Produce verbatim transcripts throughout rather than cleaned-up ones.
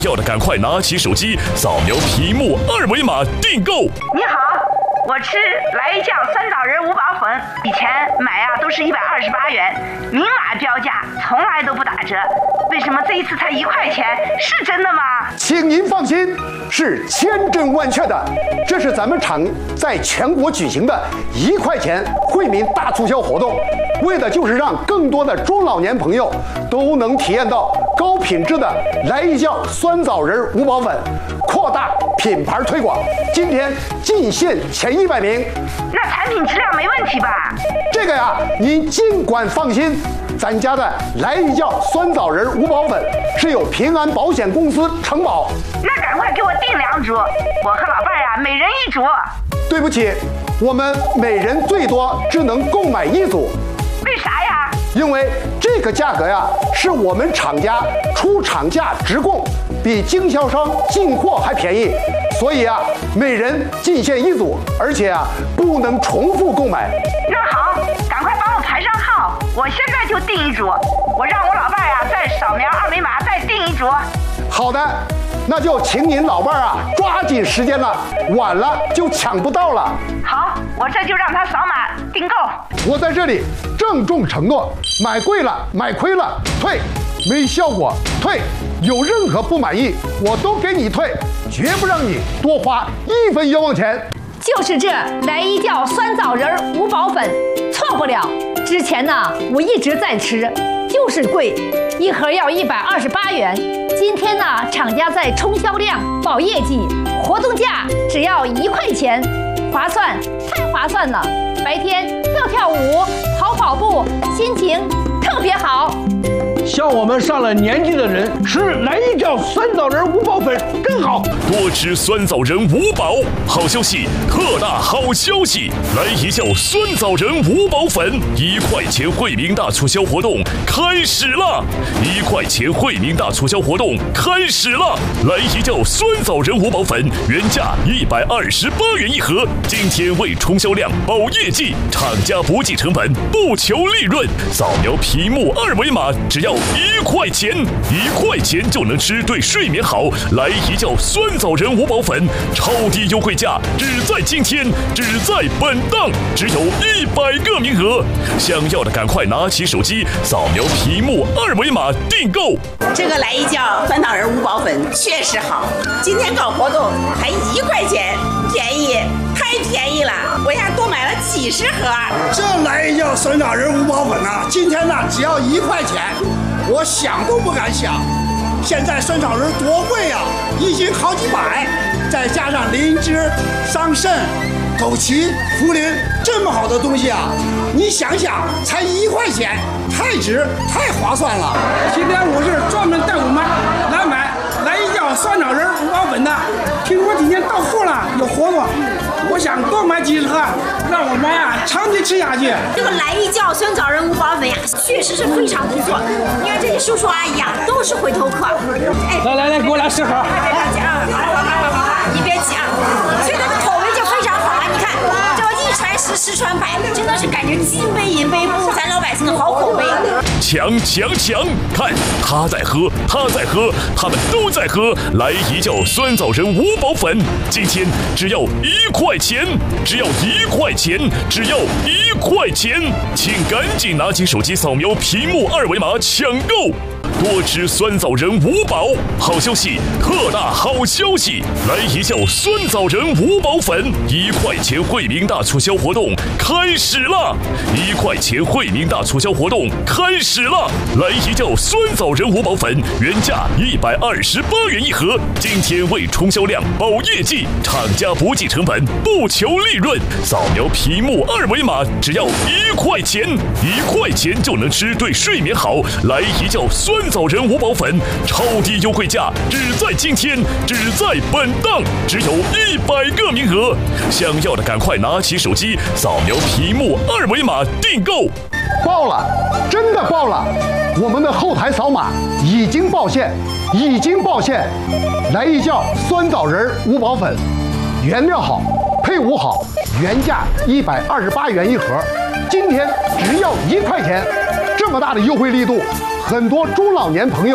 要的赶快拿起手机，扫描屏幕二维码订购。 你好，我吃来一酱酸枣仁五宝粉，以前买呀、啊、都是一百二十八元，明码标价，从来都不打折。为什么这一次才一块钱？是真的吗？ 请您放心，是千真万确的。这是咱们厂在全国举行的一块钱惠民大促销活动，为的就是让更多的中老年朋友都能体验到高品质的来一酱酸枣仁五宝粉，扩大品牌推广。今天进线前一百名， 那产品质量没问题吧？ 这个呀，您尽管放心。咱家的来一酱酸枣仁五宝粉是有平安保险公司承保。 那赶快给我订两组，我和老伴儿呀每人一组。 对不起，我们每人最多只能购买一组。 为啥呀？ 因为这个价格呀是我们厂家出厂价直供，比经销商进货还便宜，所以啊每人进线一组，而且啊不能重复购买。 那好，赶快帮我排上号，我现在就订一组，我让我老伴呀再扫描二维码再订一组。 好的，那就请您老伴啊抓紧时间了，晚了就抢不到了。 好，我这就让他扫码订购。 我在这里郑重承诺，买贵了买亏了退，没效果退，有任何不满意我都给你退，绝不让你多花一分冤枉钱。 就是这来一酱酸枣仁五宝粉，错不了。之前呢我一直在吃，就是贵，一盒要一百二十八元。今天呢厂家在冲销量保业绩，活动价只要一块钱，划算，太划算了。白天跳跳舞、跑跑步，心情特别好。 像我们上了年纪的人吃来一酱酸枣仁五宝粉更好， 多吃酸枣仁五宝。好消息，特大好消息！来一酱酸枣仁五宝粉一块钱惠民大促销活动开始了！一块钱惠民大促销活动开始了！来一酱酸枣仁五宝粉原价一百二十八元一盒，今天为冲销量保业绩，厂家不计成本，不求利润，扫描屏幕二维码，只要一块钱，一块钱就能吃对睡眠好。来一酱酸枣仁五宝粉，超低优惠价，只在今天，只在本档，只有一百个名额。想要的赶快拿起手机，扫描屏幕二维码订购。 这个来一酱酸枣仁五宝粉确实好，今天搞活动还一块钱，便宜，太便宜了！我呀多买了几十盒。 这来一酱酸枣仁五宝粉呢、啊，今天呢只要一块钱。我想都不敢想，现在酸枣仁多贵呀、啊，一斤好几百，再加上灵芝、桑葚、枸杞、茯苓，这么好的东西啊，你想想，才一块钱，太值，太划算了。 今天我是专门带我们来买来一酱酸枣仁五宝粉的，听说今天到货了，有活动，我想多买几十盒，让我们呀长期吃下去。 这个来一酱酸枣仁五宝粉呀，确实是非常不错。你看这些叔叔阿姨呀，都是回头客。 哎，来来来，给我来十盒。 别着急啊，你别急啊，这个口味就非常好啊。你看，这个一传十，十传百，真的是感觉金杯银杯布咱老百姓的好口碑。 强强强！看他在喝，他在喝，他们都在喝。来一酱酸枣仁五宝粉，今天只要一块钱，只要一块钱，只要一块钱，请赶紧拿起手机扫描屏幕二维码抢购。多吃酸枣仁五宝，好消息，特大好消息！来一酱酸枣仁五宝粉一块钱惠民大促销活动开始了！一块钱惠民大促销活动开始了！来一酱酸枣仁五宝粉原价一百二十八元一盒，今天为冲销量保业绩，厂家不计成本，不求利润，扫描屏幕二维码，只要一块钱，一块钱就能吃对睡眠好。来一酱酸枣仁五宝粉，超低优惠价，只在今天，只在本档，只有一百个名额。想要的赶快拿起手机，扫描屏幕二维码订购。 爆了，真的爆了！我们的后台扫码已经爆线，已经爆线。来一酱酸枣仁五宝粉，原料好，配伍好，原价一百二十八元一盒，今天只要一块钱。这么大的优惠力度，很多中老年朋友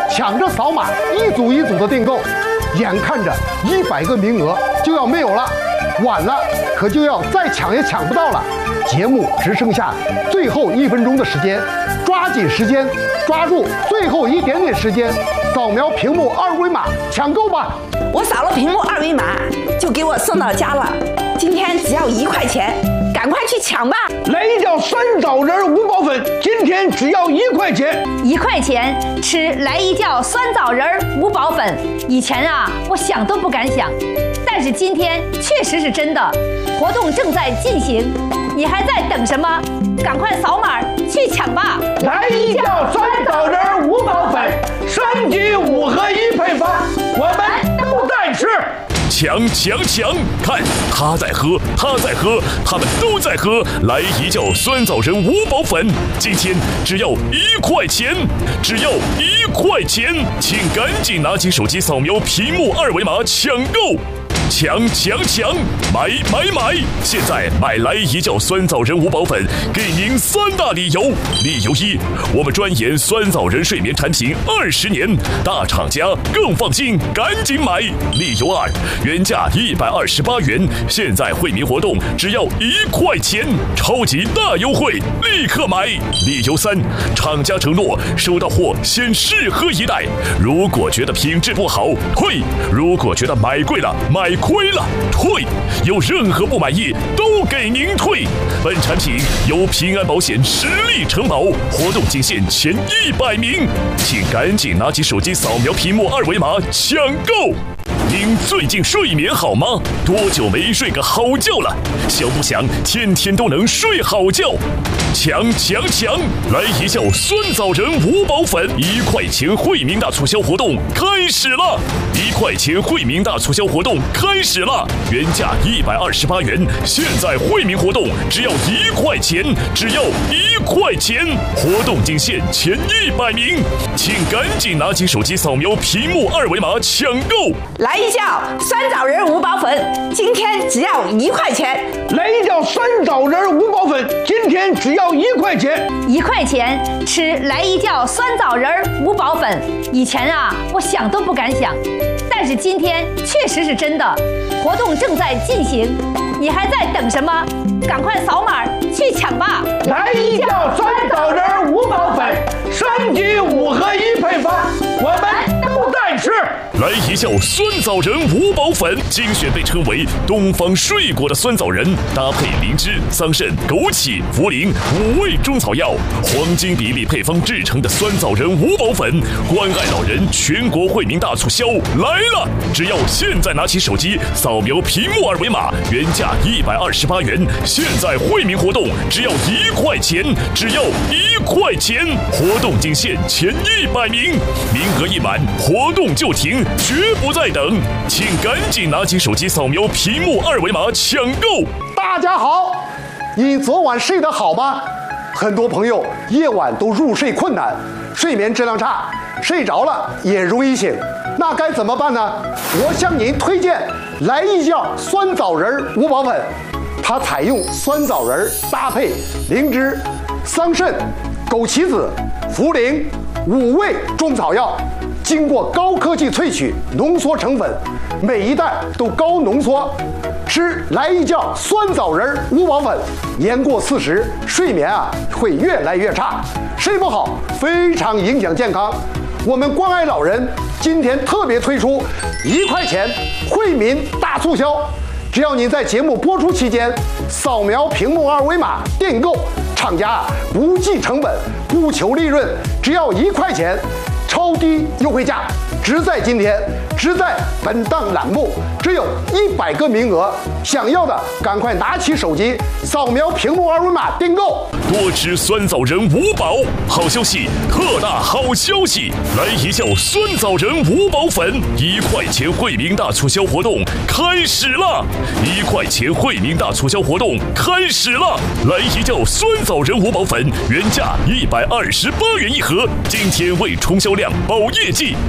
抢着扫码，一组一组的订购，眼看着一百个名额就要没有了，晚了可就要再抢也抢不到了。节目只剩下最后一分钟的时间，抓紧时间，抓住最后一点点时间，扫描屏幕二维码抢购吧！ 我扫了屏幕二维码，就给我送到家了。今天只要一块钱，赶快去抢吧！ 来一饺酸枣仁五宝粉，今天只要一块钱。 一块钱吃来一饺酸枣仁五宝粉，以前啊我想都不敢想，但是今天确实是真的。活动正在进行，你还在等什么？赶快扫码去抢吧！ 来一饺酸枣仁五宝粉，三斤五合一配方，我们都在吃。 抢抢抢！看，他在喝，他在喝，他们都在喝。来一饺酸枣仁五宝粉，今天只要一块钱，只要一块钱，请赶紧拿起手机扫描屏幕二维码抢购。抢抢抢！买买买！现在买来一饺酸枣仁五宝粉，给您三大理由。理由一，我们专研酸枣仁睡眠产品二十年，大厂家更放心，赶紧买。理由二，原价一百二十八元，现在惠民活动只要一块钱，超级大优惠，立刻买。理由三，厂家承诺收到货先试喝一袋，如果觉得品质不好退，如果觉得买贵了买亏了退，有任何不满意都给您退。本产品由平安保险实力承保，活动仅限前一百名，请赶紧拿起手机扫描屏幕二维码抢购。您最近睡眠好吗？多久没睡个好觉了？想不想天天都能睡好觉？抢抢抢！来一饺酸枣仁五宝粉，一块钱惠民大促销活动开始了！一块钱惠民大促销活动开始了！原价一百二十八元，现在惠民活动只要一块钱，只要一块钱！活动仅限前一百名，请赶紧拿起手机扫描屏幕二维码抢购！ 来一饺酸枣仁五宝粉，今天只要一块钱。 来一饺酸枣仁五宝粉，今天只要一块钱。 一块钱吃来一饺酸枣仁五宝粉，以前啊我想都不敢想，但是今天确实是真的。活动正在进行，你还在等什么？赶快扫码去抢吧！ 来一饺酸枣仁五宝粉，三斤五合一配方，我们都在吃。 来一饺酸枣仁五宝粉，精选被称为东方睡果的酸枣仁，搭配灵芝、桑葚、枸杞、茯苓五味中草药，黄金比例配方制成的酸枣仁五宝粉，关爱老人全国惠民大促销来了！只要现在拿起手机扫描屏幕二维码，原价一百二十八元，现在惠民活动只要一块钱，只要一块钱！活动仅限前一百名，名额一满，活动就停，绝不再等，请赶紧拿起手机扫描屏幕二维码抢购。 大家好，你昨晚睡得好吗？很多朋友夜晚都入睡困难，睡眠质量差，睡着了也容易醒，那该怎么办呢？我向您推荐来一饺酸枣仁五宝粉，它采用酸枣仁搭配灵芝、桑葚、枸杞子、茯苓五味中草药，经过高科技萃取浓缩成粉，每一袋都高浓缩。吃来一饺酸枣仁五宝粉，年过四十，睡眠啊会越来越差，睡不好非常影响健康。我们关爱老人今天特别推出一块钱惠民大促销，只要您在节目播出期间扫描屏幕二维码订购，厂家不计成本，不求利润，只要一块钱，超低优惠价，只在今天，只在本档栏目，只有一百个名额，想要的赶快拿起手机扫描屏幕二维码订购。 多吃酸枣仁五宝，好消息，特大好消息！来一饺酸枣仁五宝粉，一块钱惠民大促销活动开始了！一块钱惠民大促销活动开始了！来一饺酸枣仁五宝粉，原价一百二十八元一盒，今天为冲销量、保业绩，厂家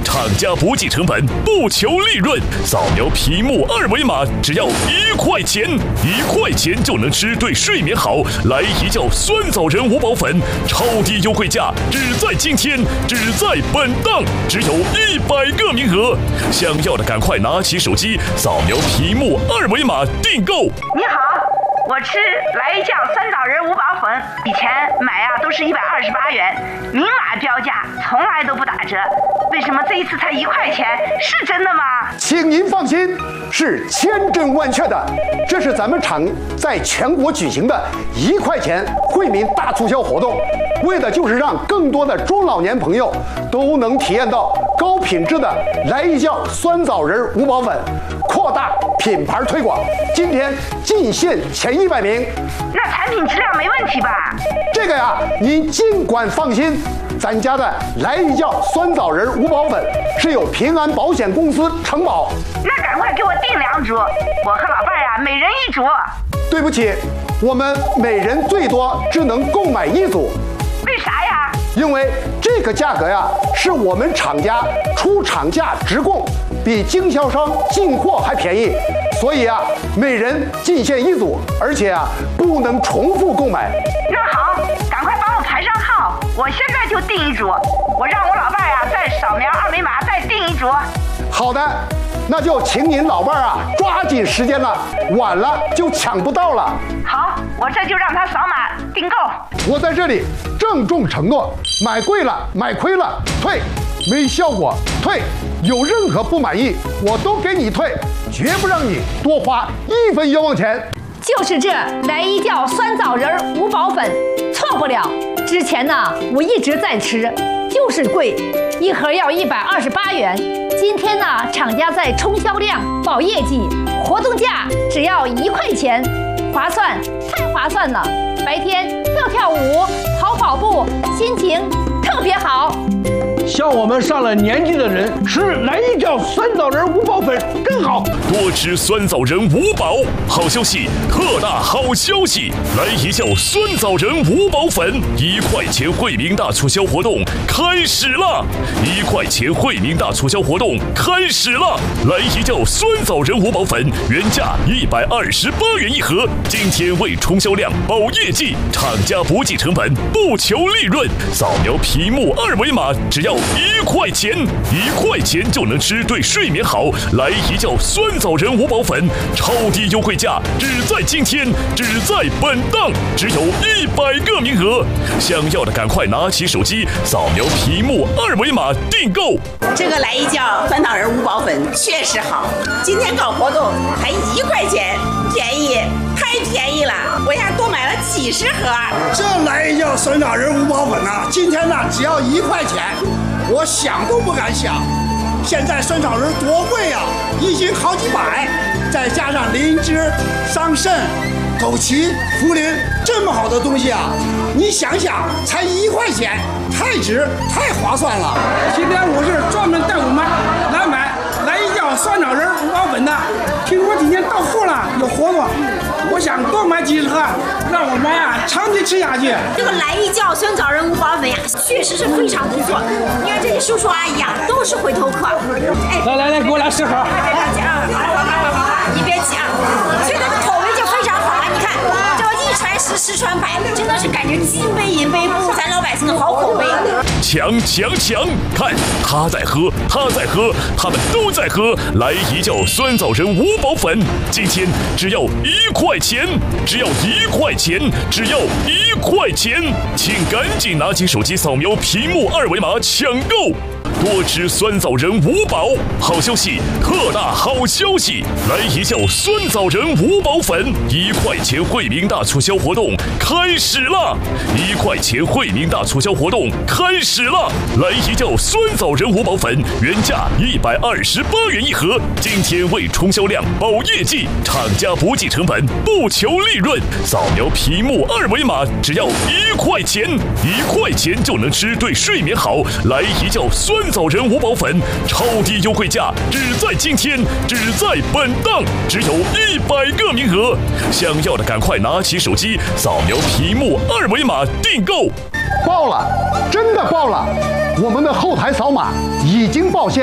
价不计成本，不求利润。扫描屏幕二维码，只要一块钱，一块钱就能吃对睡眠好、来一觉酸枣仁五宝粉，超低优惠价，只在今天，只在本档，只有一百个名额。想要的赶快拿起手机，扫描屏幕二维码订购。 你好，我吃来一觉酸枣仁五宝粉，以前买啊都是一百二十八元，明码标价，从来都不打折。为什么这一次才一块钱？是真的吗？ 请您放心，是千真万确的。这是咱们厂在全国举行的一块钱惠民大促销活动，为的就是让更多的中老年朋友都能体验到高品质的来一觉酸枣仁五宝粉，扩大品牌推广。今天进线前一百名， 那产品质量没问题吧？ 这个呀，您尽管放心。咱家的来一觉酸枣仁五宝粉是由平安保险公司承保。 那赶快给我订两组，我和老伴儿呀每人一组。 对不起，我们每人最多只能购买一组。 为啥呀？ 因为这个价格呀是我们厂家出厂价直供，比经销商进货还便宜，所以啊每人进线一组，而且啊不能重复购买。 那好，赶快帮我排上号，我现在就订一组，我让我老伴儿呀再扫描二维码再订一组。 好的，那就请您老伴儿啊抓紧时间了，晚了就抢不到了。 好，我这就让他扫码订购。 我在这里郑重承诺，买贵了买亏了退，没效果退，有任何不满意我都给你退，绝不让你多花一分冤枉钱。 就是这来一觉酸枣仁五宝粉，错不了。之前呢，我一直在吃，就是贵，一盒要一百二十八元。今天呢，厂家在冲销量、保业绩，活动价只要一块钱，划算，太划算了！白天跳跳舞、跑跑步，心情特别好。 像我们上了年纪的人吃来一觉酸枣仁五宝粉更好， 多吃酸枣仁五宝。好消息，特大好消息！来一觉酸枣仁五宝粉一块钱惠民大促销活动开始了！一块钱惠民大促销活动开始了！来一觉酸枣仁五宝粉原价一百二十八元一盒，今天为冲销量、保业绩，厂家不计成本，不求利润。扫描屏幕二维码，只要一块钱，一块钱就能吃对睡眠好、来一觉酸枣仁五宝粉，超低优惠价，只在今天，只在本档，只有一百个名额。想要的赶快拿起手机，扫描屏幕二维码订购。 这个来一觉酸枣仁五宝粉确实好，今天搞活动还一块钱，便宜，太便宜了！我呀多买了几十盒。 这来一觉酸枣仁五宝粉呢、啊，今天呢只要一块钱。我想都不敢想，现在酸枣仁多贵呀、啊，一斤好几百，再加上灵芝、桑葚、枸杞、茯苓，这么好的东西啊，你想想，才一块钱，太值，太划算了。 今天我是专门带我妈来买来一觉酸枣仁五宝粉的，听说今天到货了，有活动。我想多买几十盒，让我妈呀长期吃下去。 这个来一觉酸枣仁五宝粉呀，确实是非常不错。你看这些叔叔阿姨啊，都是回头客。 哎，来来来，给我来十盒。 别着急啊，好好好好好，你别急啊。所以它的口味就非常好啊，你看这个一传十，十传百，真的是感觉金杯银杯布，咱老百姓的好口味。 强强强！看他在喝，他在喝，他们都在喝。来一觉酸枣仁五宝粉，今天只要一块钱，只要一块钱，只要一块钱，请赶紧拿起手机扫描屏幕二维码抢购。多吃酸枣仁五宝，好消息，特大好消息！来一觉酸枣仁五宝粉一块钱惠民大促销活动开始了！一块钱惠民大促销活动开始了！来一觉酸枣仁五宝粉原价一百二十八元一盒，今天为冲销量、保业绩，厂家不计成本，不求利润。扫描屏幕二维码，只要一块钱，一块钱就能吃对睡眠好、来一觉酸枣仁五宝粉，超低优惠价，只在今天，只在本档，只有一百个名额。想要的赶快拿起手机，扫描屏幕二维码订购。 爆了，真的爆了！我们的后台扫码已经爆线，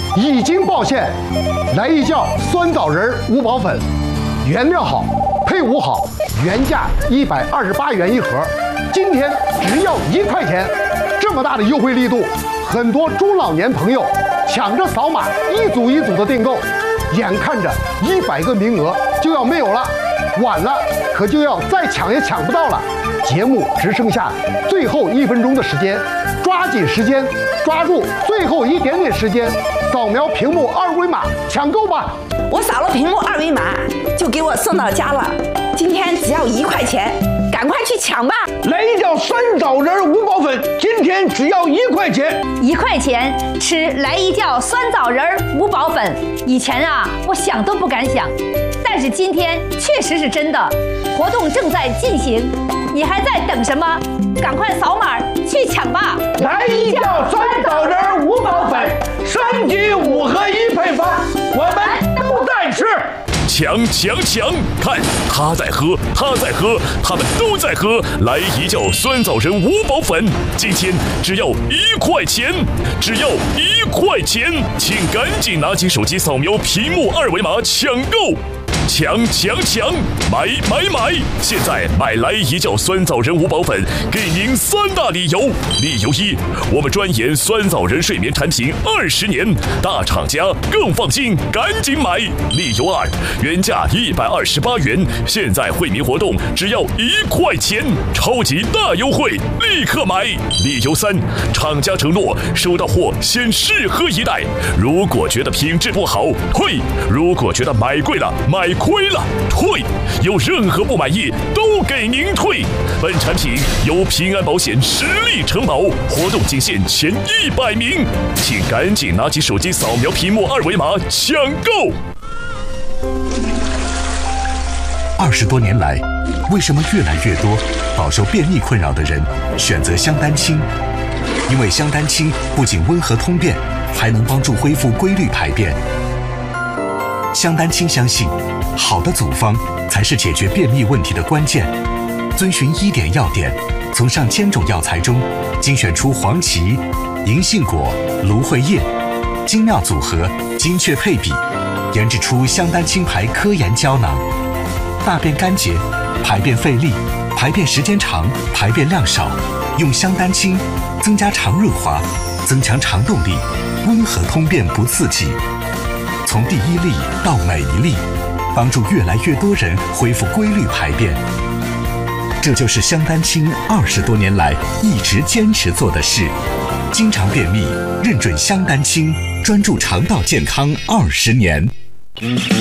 已经爆现，来一酵酸枣仁五宝粉，原料好，配伍好，原价一百二十八元一盒，今天只要一块钱，这么大的优惠力度，很多中老年朋友抢着扫码，一组一组的订购，眼看着一百个名额就要没有了，晚了可就要再抢也抢不到了。节目只剩下最后一分钟的时间，抓紧时间，抓住最后一点点时间，扫描屏幕二维码抢购吧！ 我扫了屏幕二维码，就给我送到家了。今天只要一块钱，赶快去抢吧！ 来一饺酸枣仁五宝粉，今天只要一块钱。 一块钱吃来一饺酸枣仁五宝粉，以前啊，我想都不敢想，但是今天确实是真的。活动正在进行，你还在等什么？赶快扫码去抢吧！ 来一饺酸枣仁五宝粉，三斤五合一配方，我们都在吃。 抢抢抢！看，他在喝，他在喝，他们都在喝。来一饺酸枣仁五宝粉，今天只要一块钱，只要一块钱，请赶紧拿起手机扫描屏幕二维码抢购。抢抢抢！买买买！现在买来一饺酸枣仁五宝粉，给您三大理由。理由一，我们专研酸枣仁睡眠产品二十年，大厂家更放心，赶紧买。理由二，原价一百二十八元，现在惠民活动只要一块钱，超级大优惠，立刻买。理由三，厂家承诺收到货先试喝一袋，如果觉得品质不好退，如果觉得买贵了买亏了退，有任何不满意都给您退。本产品由平安保险实力承保，活动仅限前一百名，请赶紧拿起手机扫描屏幕二维码抢购。 二十多年来，为什么越来越多饱受便秘困扰的人选择香丹清？因为香丹清不仅温和通便，还能帮助恢复规律排便。香丹清相信，好的组方才是解决便秘问题的关键。遵循医典要点，从上千种药材中精选出黄芪、银杏果、芦荟叶，精妙组合，精确配比，研制出香丹清牌科研胶囊。大便干结、排便费力、排便时间长、排便量少，用香丹清增加肠润滑，增强肠动力，温和通便不刺激。从第一粒到每一粒，帮助越来越多人恢复规律排便。这就是香丹清二十多年来一直坚持做的事。经常便秘，认准香丹清，专注肠道健康二十年。